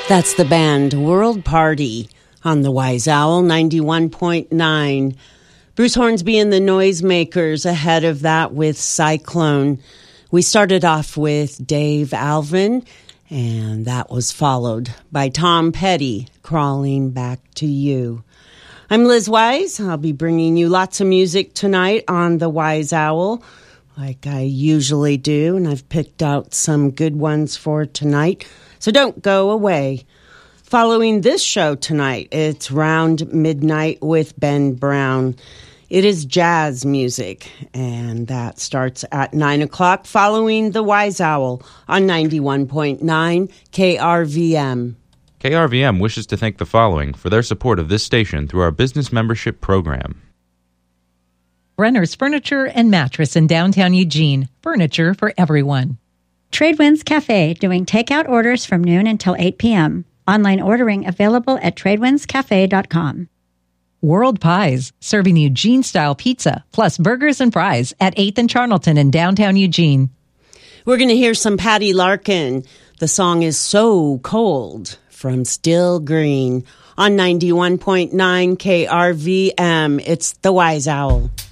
That's the band World Party on the Wise Owl 91.9. Bruce Hornsby and the Noisemakers ahead of that with Cyclone. We started off with Dave Alvin, and that was followed by Tom Petty, Crawling Back to You. I'm Liz Wise. I'll be bringing you lots of music tonight on the Wise Owl, like I usually do, and I've picked out some good ones for tonight. So don't go away. Following this show tonight, it's Round Midnight with Ben Brown. It is jazz music, and that starts at 9 o'clock following the Wise Owl on 91.9 KRVM. KRVM wishes to thank the following for their support of this station through our business membership program. Brenner's Furniture and Mattress in downtown Eugene. Furniture for everyone. Tradewinds Cafe, doing takeout orders from noon until 8 p.m. Online ordering available at tradewindscafe.com. World Pies, serving Eugene-style pizza, plus burgers and fries at 8th and Charnelton in downtown Eugene. We're going to hear some Patty Larkin. The song is So Cold from Still Green on 91.9 KRVM. It's the Wise Owl.